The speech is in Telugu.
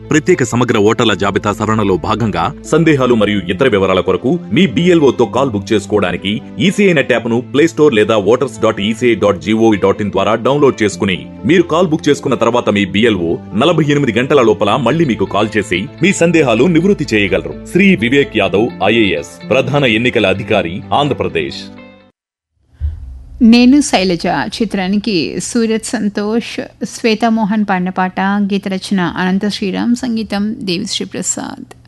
ప్రత్యేక సమగ్ర ఓటర్ల జాబితా సవరణలో భాగంగా సందేహాలు మరియు ఇతర వివరాల కొరకు మీ BLO తో కాల్ బుక్ చేసుకోవడానికి ఈసీఐ నెట్ యాప్ ను ప్లే స్టోర్ లేదా voters.eci.gov.in ద్వారా డౌన్లోడ్ చేసుకుని మీరు కాల్ బుక్ చేసుకున్న తర్వాత మీ BLO 48 గంటల లోపల మళ్ళీ మీకు కాల్ చేసి మీ సందేహాలు నివృత్తి చేయగలరు. శ్రీ వివేక్ యాదవ్ IAS, ప్రధాన ఎన్నికల అధికారి, ఆంధ్రప్రదేశ్. నేను శైలజ చిత్రానికి సూరత్ సంతోష్, శ్వేతామోహన్ పాడిన పాట. గీత రచన అనంత శ్రీరామ్, సంగీతం దేవిశ్రీ ప్రసాద్.